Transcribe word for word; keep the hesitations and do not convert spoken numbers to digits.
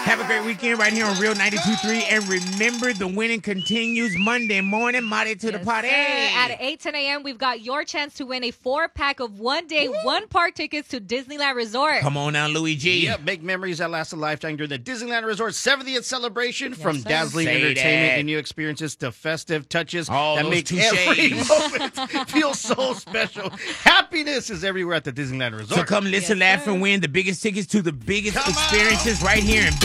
Have a great weekend right here on Real ninety-two point three. And remember, the winning continues Monday morning. Monday to Yes, the party. sir. At eight ten a.m., we've got your chance to win a four-pack of one-day, one-park tickets to Disneyland Resort. Come on now, Louis G. Yep, make memories that last a lifetime during the Disneyland Resort seventieth celebration. Yes, From sir. dazzling Say entertainment that. and new experiences to festive touches All that those make touches. every moment feel so special. Happiness is everywhere at the Disneyland Resort. So come listen, Yes, laugh, sir. and win the biggest tickets to the biggest Come on. experiences right here in